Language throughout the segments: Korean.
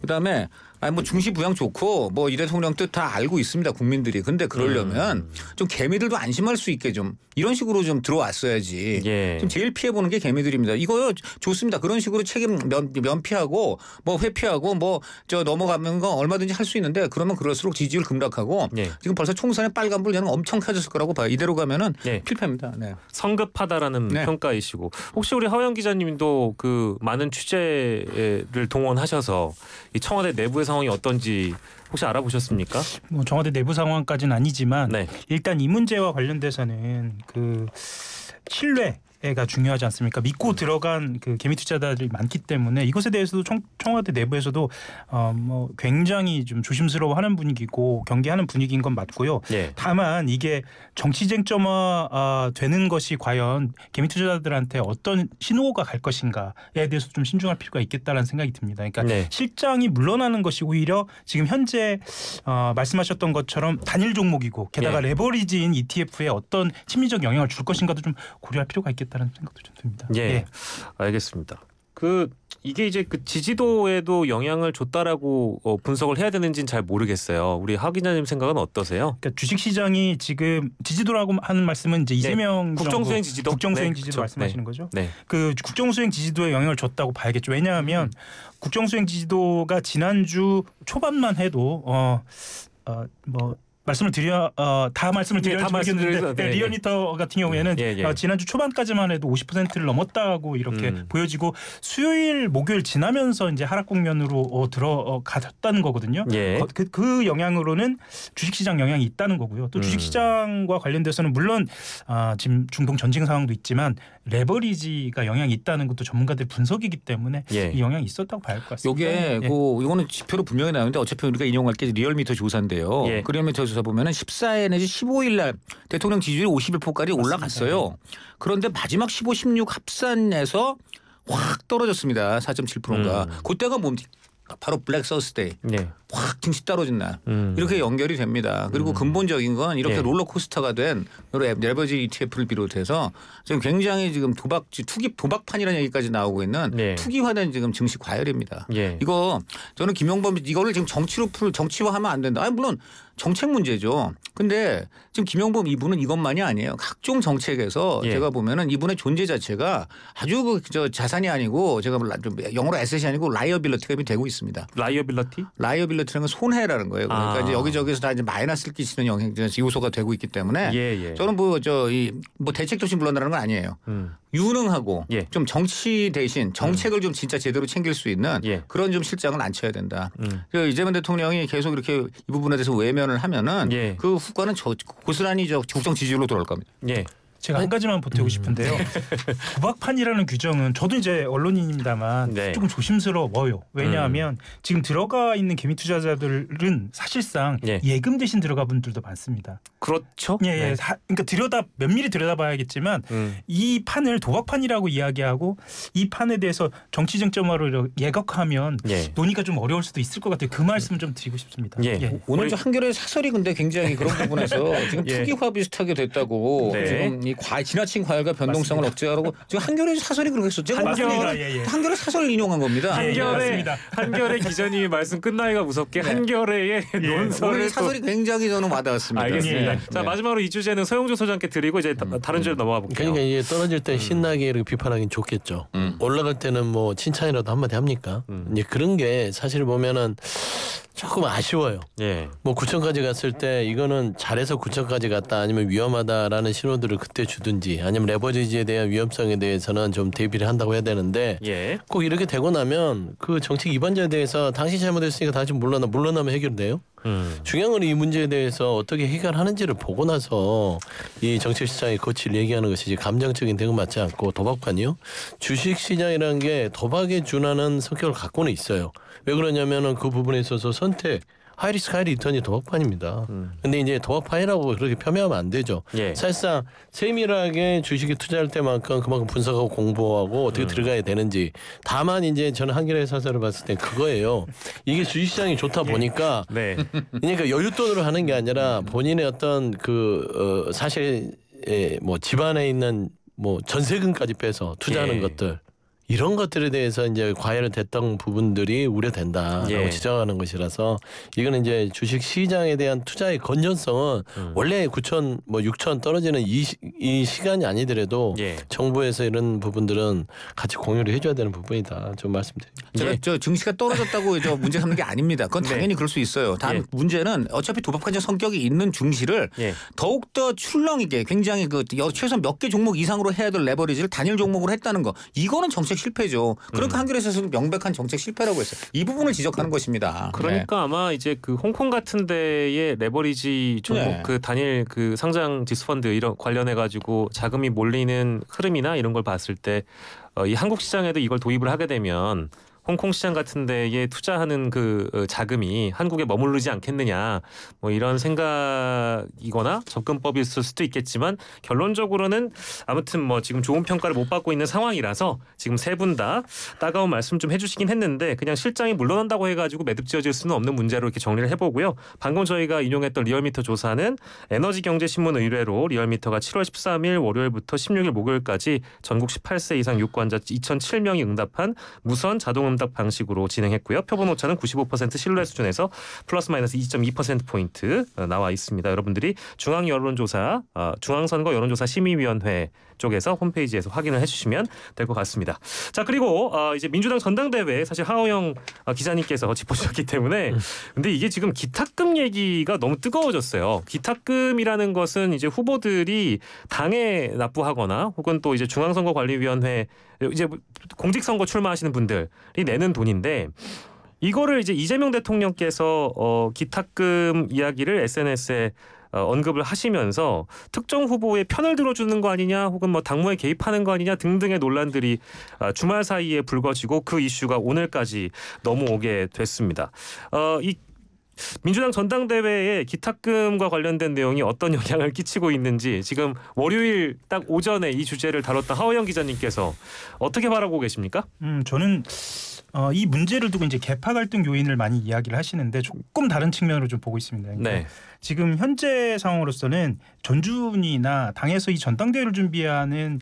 그다음에 아니 뭐 중시 부양 좋고 뭐 이 대통령 뜻 다 알고 있습니다 국민들이. 근데 그러려면 좀 개미들도 안심할 수 있게 좀 이런 식으로 좀 들어왔어야지. 예. 지금 제일 피해 보는 게 개미들입니다. 이거 좋습니다. 그런 식으로 책임 면피하고 뭐 회피하고 뭐 저 넘어가는 거 얼마든지 할 수 있는데 그러면 그럴수록 지지율 급락하고 예. 지금 벌써 총선에 빨간불 저는 엄청 켜졌을 거라고 봐요. 이대로 가면은 예. 필패입니다. 네. 성급하다라는 네. 평가이시고 혹시 우리 하호영 기자님도 그 많은 취재를 동원하셔서 이 청와대 내부의 상황이 어떤지 혹시 알아보셨습니까? 뭐 청와대 내부 상황까지는 아니지만 네. 일단 이 문제와 관련돼서는 그 신뢰가 중요하지 않습니까? 믿고 들어간 그 개미 투자자들이 많기 때문에 이것에 대해서도 청와대 내부에서도 뭐 굉장히 좀 조심스러워하는 분위기고 경계하는 분위기인 건 맞고요. 예. 다만 이게 정치 쟁점화 되는 것이 과연 개미 투자자들한테 어떤 신호가 갈 것인가에 대해서 좀 신중할 필요가 있겠다라는 생각이 듭니다. 그러니까 네. 실장이 물러나는 것이 오히려 지금 현재 말씀하셨던 것처럼 단일 종목이고 게다가 예. 레버리지인 ETF에 어떤 심리적 영향을 줄 것인가도 좀 고려할 필요가 있겠다는 생각도 좀 듭니다. 예. 알겠습니다. 이게 이제 그 지지도에도 영향을 줬다라고 분석을 해야 되는지는 잘 모르겠어요. 우리 하 기자님 생각은 어떠세요? 그러니까 주식시장이 지금 지지도라고 하는 말씀은 이제 이재명 국정수행 지지도, 국정수행 네, 지지도 그렇죠. 말씀하시는 거죠? 네. 그 국정수행 지지도에 영향을 줬다고 봐야겠죠. 왜냐하면 국정수행 지지도가 지난주 초반만 해도 뭐 말씀을 다 말씀을 드려야지 모르겠는데 리얼미터 같은 경우에는 지난주 초반까지만 해도 50%를 넘었다고 이렇게 보여지고 수요일 목요일 지나면서 이제 하락 국면으로 들어갔다는 거거든요. 예. 그 영향으로는 주식시장 영향이 있다는 거고요. 또 주식시장과 관련돼서는 물론 지금 중동 전쟁 상황도 있지만 레버리지가 영향이 있다는 것도 전문가들 분석이기 때문에 이 영향이 있었다고 봐야 할 것 같습니다. 이게 이거는 지표로 분명히 나오는데 어차피 우리가 인용할 게 리얼미터 조사인데요. 그 리얼미터 조사 보면은 14일 내지 15일 날 대통령 지지율이 51%까지 올라갔어요. 그런데 마지막 15, 16 합산에서 확 떨어졌습니다. 4.7%인가. 그때가 뭡니까? 바로 블랙 서스데이. 확 증시 떨어진 날. 이렇게 연결이 됩니다. 그리고 근본적인 건 이렇게 롤러코스터가 된 레버리지 ETF를 비롯해서 지금 굉장히 지금 도박판이라는 얘기까지 나오고 있는 투기화된 지금 증시 과열입니다. 이거 저는 김용범 이거를 지금 정치화하면 안 된다. 아니 물론 정책 문제죠. 근데 지금 김용범 이분은 이것만이 아니에요. 각종 정책에서 제가 보면은 이분의 존재 자체가 아주 자산이 아니고 제가 좀 영어로 에셋이 아니고 라이어빌리티가 되고 있습니다. 라이어빌리티? 라이어빌리티라는 건 손해라는 거예요. 그러니까 이제 여기저기서 다 이제 마이너스를 끼치는 요소가 되고 있기 때문에 저는 뭐 대책 도시 물러나는 건 아니에요. 유능하고 좀 정치 대신 정책을 좀 진짜 제대로 챙길 수 있는 그런 좀 실장을 앉혀야 된다. 이재명 대통령이 계속 이렇게 이 부분에 대해서 외면을 하면은 그 후과는 고스란히 국정 지지율로 돌아올 겁니다. 제가 한 가지만 보태고 싶은데요. 도박판이라는 규정은 저도 이제 언론인입니다만 조금 조심스러워요. 왜냐하면 지금 들어가 있는 개미 투자자들은 사실상 예금 대신 들어가 분들도 많습니다. 그렇죠. 그러니까 면밀히 들여다봐야겠지만 이 판을 도박판이라고 이야기하고 이 판에 대해서 정치 쟁점화로 예각하면 논의가 좀 어려울 수도 있을 것 같아요. 그 말씀을 좀 드리고 싶습니다. 오늘 한겨레 사설이 근데 굉장히 그런 부분에서 지금 투기화 비슷하게 됐다고 지금 이 지나친 과열과 변동성을 억제하라고 지금 한겨레 사설이 그렇게 했었죠. 한겨레 사설을 인용한 겁니다. 한겨레 기자님이 말씀 끝나기가 무섭게 한겨레의 논설을 오늘 사설이 굉장히 저는 와닿았습니다. 알겠습니다. 자 마지막으로 이 주제는 서영조 소장께 드리고 이제 다른 주제로 넘어가 볼게요. 그러니까 이게 떨어질 때 신나게 이렇게 비판하긴 좋겠죠. 올라갈 때는 뭐 칭찬이라도 한마디 합니까? 이제 그런 게 사실 보면은 조금 아쉬워요. 뭐 구청까지 갔을 때 이거는 잘해서 구청까지 갔다 아니면 위험하다라는 신호들을 그때 주든지 아니면 레버리지에 대한 위험성에 대해서는 좀 대비를 한다고 해야 되는데 꼭 이렇게 되고 나면 그 정책 위반자에 대해서 당신 잘못했으니까 당신 물러나면 해결돼요. 중요한 건 이 문제에 대해서 어떻게 해결하는지를 보고 나서 이 정책시장의 거치를 얘기하는 것이지 감정적인 대응 맞지 않고 도박판이요. 주식시장이라는 게 도박에 준하는 성격을 갖고는 있어요. 왜 그러냐면은 그 부분에 있어서 선택 하이리스크 하이리턴이 도박판입니다. 근데 이제 도박판이라고 그렇게 폄훼하면 안 되죠. 사실상 세밀하게 주식에 투자할 때만큼 그만큼 분석하고 공부하고 어떻게 들어가야 되는지. 다만 이제 저는 한겨레 사설을 봤을 때 그거예요. 이게 주식시장이 좋다 보니까 그러니까 여윳돈으로 하는 게 아니라 본인의 어떤 사실 뭐 집안에 있는 뭐 전세금까지 빼서 투자하는 것들. 이런 것들에 대해서 이제 과열을 됐던 부분들이 우려된다라고 예. 지적하는 것이라서 이거는 이제 주식 시장에 대한 투자의 건전성은 원래 9천 뭐 6천 떨어지는 이 시간이 아니더라도 예. 정부에서 이런 부분들은 같이 공유를 해줘야 되는 부분이다. 좀 말씀드립니다. 제가 예. 저 증시가 떨어졌다고 저 문제 삼는 게 아닙니다. 그건 네. 당연히 그럴 수 있어요. 다만 예. 문제는 어차피 도박판적 성격이 있는 증시를 예. 더욱더 출렁이게 굉장히 최소한 몇 개 종목 이상으로 해야 될 레버리지를 단일 종목으로 했다는 거. 이거는 정책 실패죠. 그러니까 한겨레에서도 명백한 정책 실패라고 했어요. 이 부분을 지적하는 것입니다. 그러니까 아마 이제 그 홍콩 같은 데의 레버리지 종목 네. 그 단일 그 상장 지수펀드 이런 관련해 가지고 자금이 몰리는 흐름이나 이런 걸 봤을 때 이 한국 시장에도 이걸 도입을 하게 되면 홍콩 시장 같은 데에 투자하는 그 자금이 한국에 머무르지 않겠느냐 뭐 이런 생각이거나 접근법일 수도 있겠지만 결론적으로는 아무튼 뭐 지금 좋은 평가를 못 받고 있는 상황이라서 지금 세 분 다 따가운 말씀 좀 해주시긴 했는데 그냥 실장이 물러난다고 해가지고 매듭지어질 수는 없는 문제로 이렇게 정리를 해보고요. 방금 저희가 인용했던 리얼미터 조사는 에너지경제신문 의뢰로 리얼미터가 7월 13일 월요일부터 16일 목요일까지 전국 18세 이상 유권자 2,007명이 응답한 무선 자동 응답 방식으로 진행했고요. 표본 오차는 95% 신뢰 수준에서 플러스 마이너스 2.2%포인트 나와 있습니다. 여러분들이 중앙선거 여론조사 심의위원회 쪽에서 홈페이지에서 확인을 해주시면 될 것 같습니다. 자 그리고 이제 민주당 전당대회 사실 하호영 기자님께서 짚어주셨기 때문에 근데 이게 지금 기탁금 얘기가 너무 뜨거워졌어요. 기탁금이라는 것은 이제 후보들이 당에 납부하거나 혹은 또 이제 중앙선거관리위원회 이제 공직선거 출마하시는 분들이 내는 돈인데 이거를 이제 이재명 대통령께서 기탁금 이야기를 SNS에 언급을 하시면서 특정 후보의 편을 들어주는 거 아니냐 혹은 뭐 당무에 개입하는 거 아니냐 등등의 논란들이 주말 사이에 불거지고 그 이슈가 오늘까지 넘어오게 됐습니다. 이 민주당 전당대회에 기탁금과 관련된 내용이 어떤 영향을 끼치고 있는지 지금 월요일 딱 오전에 이 주제를 다뤘던 하호영 기자님께서 어떻게 바라보고 계십니까? 저는 이 문제를 두고 이제 계파 갈등 요인을 많이 이야기를 하시는데 조금 다른 측면으로 좀 보고 있습니다. 그러니까 네. 지금 현재 상황으로서는 전주분이나 당에서 이 전당대회를 준비하는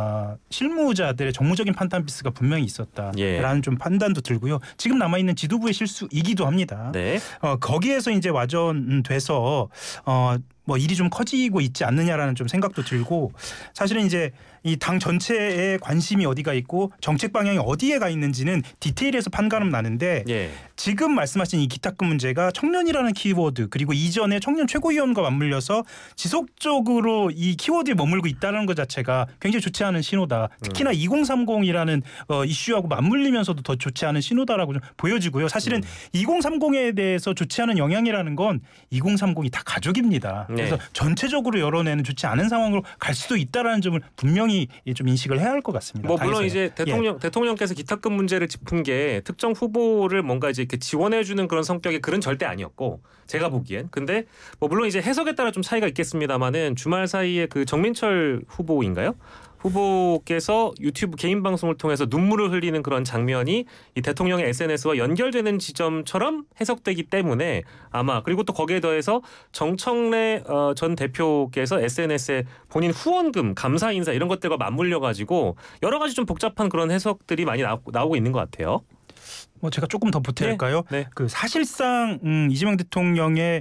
실무자들의 정무적인 판단 비스가 분명히 있었다라는 예. 좀 판단도 들고요. 지금 남아 있는 지도부의 실수이기도 합니다. 네. 거기에서 이제 와전돼서 뭐 일이 좀 커지고 있지 않느냐라는 좀 생각도 들고 사실은 이제 이 당 전체의 관심이 어디가 있고 정책 방향이 어디에 가 있는지는 디테일에서 판가름 나는데 예. 지금 말씀하신 이 기탁금 문제가 청년이라는 키워드 그리고 이전에 청년 최고위원과 맞물려서 지속적으로 이 키워드에 머물고 있다는 것 자체가 굉장히 좋지 않은 신호다. 특히나 2030이라는 이슈하고 맞물리면서도 더 좋지 않은 신호다라고 좀 보여지고요. 사실은 2030에 대해서 좋지 않은 영향이라는 건 2030이 다 가족입니다. 그래서 네. 전체적으로 여론에는 좋지 않은 상황으로 갈 수도 있다라는 점을 분명히 좀 인식을 해야 할 것 같습니다. 뭐 물론 당에서요. 이제 대통령께서 기탁금 문제를 짚은 게 특정 후보를 뭔가 이제 이렇게 지원해주는 그런 성격의 글은 절대 아니었고 제가 보기엔 근데 뭐 물론 이제 해석에 따라 좀 차이가 있겠습니다만은 주말 사이에 그 정민철 후보인가요? 후보께서 유튜브 개인 방송을 통해서 눈물을 흘리는 그런 장면이 이 대통령의 SNS와 연결되는 지점처럼 해석되기 때문에 아마 그리고 또 거기에 더해서 정청래 전 대표께서 SNS에 본인 후원금, 감사 인사 이런 것들과 맞물려 가지고 여러 가지 좀 복잡한 그런 해석들이 많이 나오고 있는 것 같아요. 뭐 제가 조금 더 보탤까요? 네. 그 사실상 이재명 대통령의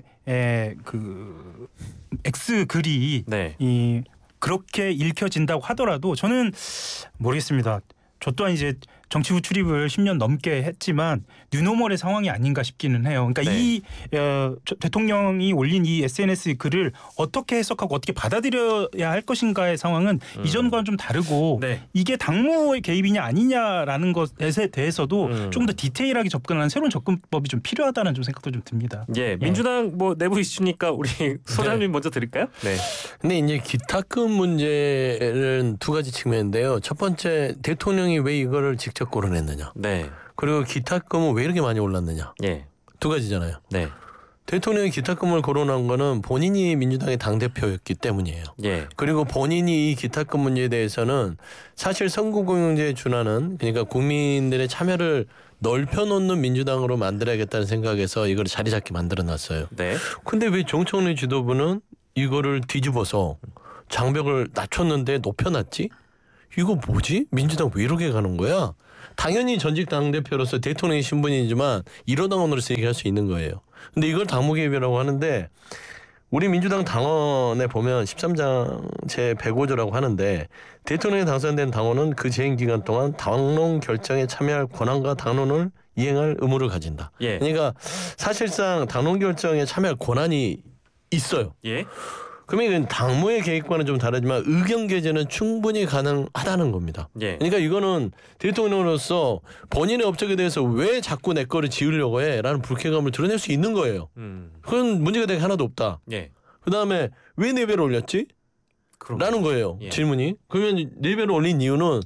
그 X 글이 네. 이 그렇게 읽혀진다고 하더라도 저는 모르겠습니다. 저 또한 이제 정치부 출입을 10년 넘게 했지만 뉴노멀의 상황이 아닌가 싶기는 해요. 그러니까 네. 이 대통령이 올린 이 SNS 글을 어떻게 해석하고 어떻게 받아들여야 할 것인가의 상황은 이전과는 좀 다르고 네. 이게 당무의 개입이냐 아니냐라는 것에 대해서도 조금 더 디테일하게 접근하는 새로운 접근법이 좀 필요하다는 좀 생각도 좀 듭니다. 예, 민주당 뭐 내부 이슈니까 우리 소장님 먼저 드릴까요? 네. 근데 이제 기탁금 문제는 두 가지 측면인데요. 첫 번째 대통령이 왜 이거를 직접 거론했느냐. 네. 그리고 기탁금은 왜 이렇게 많이 올랐느냐. 예. 두 가지잖아요. 네. 대통령이 기탁금을 거론한 거는 본인이 민주당의 당대표였기 때문이에요. 예. 그리고 본인이 이 기탁금 문제에 대해서는 사실 선거공영제에 준하는 그러니까 국민들의 참여를 넓혀놓는 민주당으로 만들어야겠다는 생각에서 이걸 자리 잡게 만들어놨어요. 네. 근데 왜 정청래 지도부는 이거를 뒤집어서 장벽을 낮췄는데 높여놨지? 이거 뭐지? 민주당 왜 이렇게 가는 거야? 당연히 전직 당대표로서 대통령의 신분이지만 1호 당원으로서 얘기할 수 있는 거예요. 근데 이걸 당무 개입이라고 하는데 우리 민주당 당원에 보면 13장 제105조라고 하는데 대통령에 당선된 당원은 그 재임 기간 동안 당론 결정에 참여할 권한과 당론을 이행할 의무를 가진다. 예. 그러니까 사실상 당론 결정에 참여할 권한이 있어요. 예. 그러면 이건 당무의 개입과는 좀 다르지만 의견 개진은 충분히 가능하다는 겁니다. 예. 그러니까 이거는 대통령으로서 본인의 업적에 대해서 왜 자꾸 내 거를 지으려고 해라는 불쾌감을 드러낼 수 있는 거예요. 그건 문제가 되게 하나도 없다. 예. 그다음에 왜 4배를 올렸지? 라는 거예요. 예. 질문이. 그러면 4배를 올린 이유는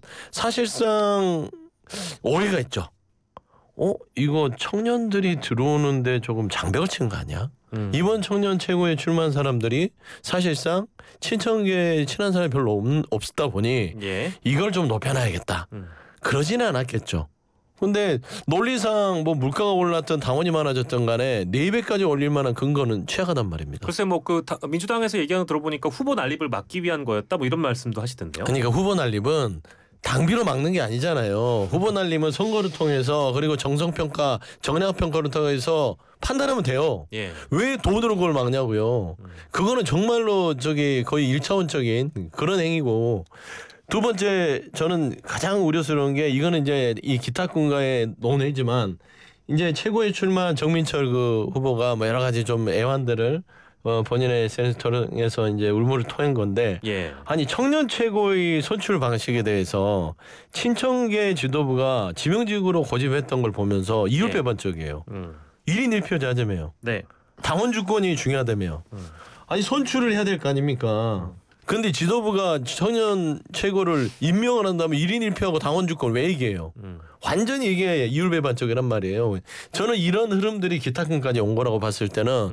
사실상 오해가 있죠. 이거 청년들이 들어오는데 조금 장벽을 친 거 아니야? 이번 청년 최고에 출마한 사람들이 사실상 친청계에 친한 사람이 별로 없다 보니 예. 이걸 좀 높여놔야겠다. 그러지는 않았겠죠. 근데 논리상 뭐 물가가 올랐든 당원이 많아졌든 간에 4배까지 올릴 만한 근거는 취약하단 말입니다. 글쎄 뭐 그 민주당에서 얘기하는 거 들어보니까 후보 난립을 막기 위한 거였다 뭐 이런 말씀도 하시던데요. 그러니까 후보 난립은 당비로 막는 게 아니잖아요. 후보 날리면 선거를 통해서 그리고 정성평가, 정량평가를 통해서 판단하면 돼요. 예. 왜 돈으로 그걸 막냐고요. 그거는 정말로 거의 1차원적인 그런 행위고 두 번째 저는 가장 우려스러운 게 이거는 이제 이 기탁군가의 논의지만 이제 최고에 출마한 정민철 그 후보가 뭐 여러 가지 좀 애환들을 본인의 SNS를 통해서 이제 울물을 토한 건데 예. 아니 청년 최고의 선출 방식에 대해서 친청계 지도부가 지명직으로 고집했던 걸 보면서 이율배반적이에요. 1인 1표제하자며요. 네. 당원 주권이 중요하다며요. 아니 선출을 해야 될 거 아닙니까? 근데 지도부가 청년 최고를 임명을 한다면 1인 1표하고 당원 주권 왜 얘기해요? 완전히 이게 이율배반적이란 말이에요. 저는 이런 흐름들이 기타금까지 온 거라고 봤을 때는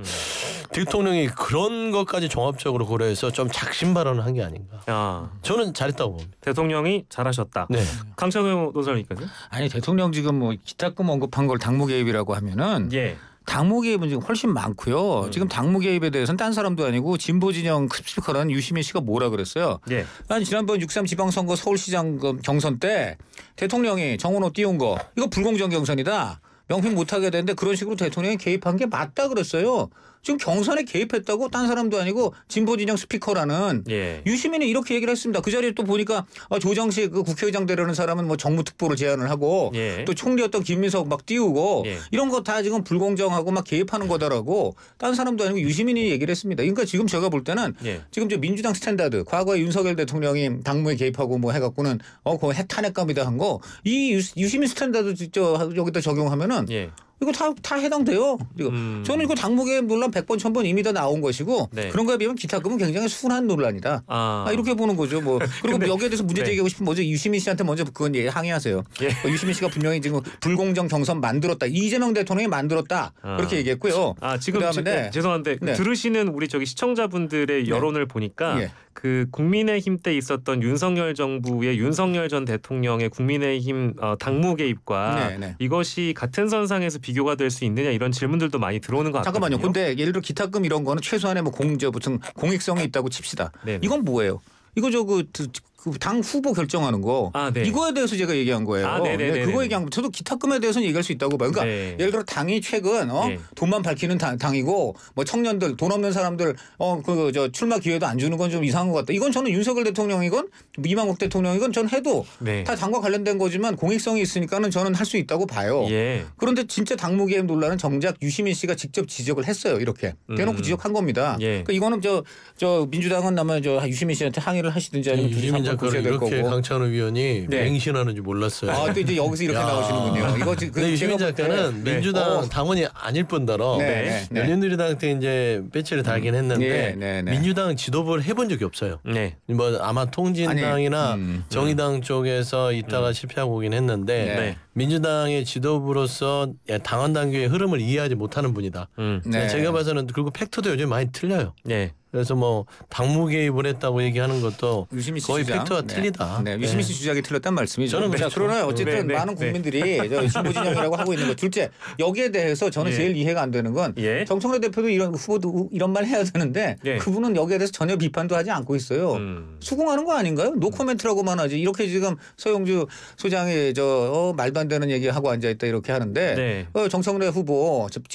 대통령이 그런 것까지 종합적으로 고려해서 좀 작심 발언을 한 게 아닌가. 저는 잘했다고 봅니다. 대통령이 잘하셨다. 네. 강창호 노사님께서? 아니 대통령 지금 뭐 기타금 언급한 걸 당무 개입이라고 하면은 예. 당무 개입은 지금 훨씬 많고요. 지금 당무 개입에 대해서는 딴 사람도 아니고 진보 진영 스피커라는 유시민 씨가 뭐라 그랬어요. 예. 아니 지난번 6.3 지방선거 서울시장 경선 때 대통령이 정원호 띄운 거 이거 불공정 경선이다. 명품 못하게 되는데 그런 식으로 대통령이 개입한 게 맞다 그랬어요. 지금 경선에 개입했다고 딴 사람도 아니고 진보 진영 스피커라는 예. 유시민이 이렇게 얘기를 했습니다. 그 자리에 또 보니까 조정식 그 국회의장 되려는 사람은 뭐 정무특보를 제안을 하고 예. 또 총리였던 김민석 막 띄우고 예. 이런 거 다 지금 불공정하고 막 개입하는 거다라고 딴 사람도 아니고 유시민이 얘기를 했습니다. 그러니까 지금 제가 볼 때는 예. 지금 저 민주당 스탠다드 과거에 윤석열 대통령이 당무에 개입하고 뭐 해갖고는 그거 탄핵감이다 한 거 이 유시민 스탠다드 여기다 적용하면은 예. 이거 다 해당돼요. 이거. 저는 이거 당무개입 논란 100번 1000번 이미 다 나온 것이고 네. 그런 거에 비하면 기타금은 굉장히 순한 논란이다. 이렇게 보는 거죠. 뭐 그리고 근데, 여기에 대해서 문제 네. 제기하고 싶으면 먼저 유시민 씨한테 먼저 그건 항의하세요. 예. 유시민 씨가 분명히 지금 불공정 경선 만들었다. 이재명 대통령이 만들었다. 그렇게 얘기했고요. 지금 그다음에 죄송한데 네. 들으시는 우리 시청자분들의 여론을 보니까 예. 그 국민의힘 때 있었던 윤석열 정부의 윤석열 전 대통령의 국민의힘 당무 개입과 네, 네. 이것이 같은 선상에서 비교가 될 수 있느냐 이런 질문들도 많이 들어오는 것 같거든요. 잠깐만요. 근데 예를 들어 기타금 이런 거는 최소한의 뭐 무슨 공익성이 있다고 칩시다. 네네. 이건 뭐예요? 이거 당 후보 결정하는 거 네. 이거에 대해서 제가 얘기한 거예요. 네네네네. 그거 얘기한 거. 저도 기타금에 대해서는 얘기할 수 있다고 봐요. 그러니까 네. 예를 들어 당이 최근 네. 돈만 밝히는 당이고 뭐 청년들 돈 없는 사람들 출마 기회도 안 주는 건 좀 이상한 것 같다. 이건 저는 윤석열 대통령이건 이명박 대통령이건 전 해도 네. 다 당과 관련된 거지만 공익성이 있으니까는 저는 할 수 있다고 봐요. 예. 그런데 진짜 당무 개입 논란은 정작 유시민 씨가 직접 지적을 했어요. 이렇게 대놓고 지적한 겁니다. 예. 그러니까 이거는 저 민주당은 아마 유시민 씨한테 항의를 하시든지 아니면 둘이 유시민 상관 보셔야 작가를 될 이렇게 거고. 강찬호 위원이 네. 맹신하는지 몰랐어요. 또 이제 여기서 이렇게 야. 나오시는군요. 이거 지금 근데 유시민 작가는 네. 민주당 당원이 아닐 뿐더러 네. 열린우리당 때 이제 배치를 달긴 했는데 네. 민주당 지도부를 해본 적이 없어요. 네. 뭐 아마 통진당이나 정의당 쪽에서 있다가 실패하고 오긴 했는데 네. 민주당의 지도부로서 당원 당규의 흐름을 이해하지 못하는 분이다. 네. 제가 봐서는 그리고 팩트도 요즘 많이 틀려요. 네. 그래서 뭐 당무 개입을 했다고 얘기하는 것도 유시민 씨 거의 주장. 팩트가 네. 틀리다. 네, 유시민 씨 주장이 틀렸단 말씀이죠. 저는 자, 그렇죠. 그러나 어쨌든 네, 네, 많은 네. 국민들이 저 진보 진영이라고 하고 있는 거. 둘째, 여기에 대해서 저는 예. 제일 이해가 안 되는 건 예. 정청래 대표도 이런 후보도 이런 말 해야 되는데 예. 그분은 여기에 대해서 전혀 비판도 하지 않고 있어요. 수긍하는 거 아닌가요? 노코멘트라고만 하지. 이렇게 지금 서영주 소장이 말도 안 되는 얘기하고 앉아 있다 이렇게 하는데 네. 정청래 후보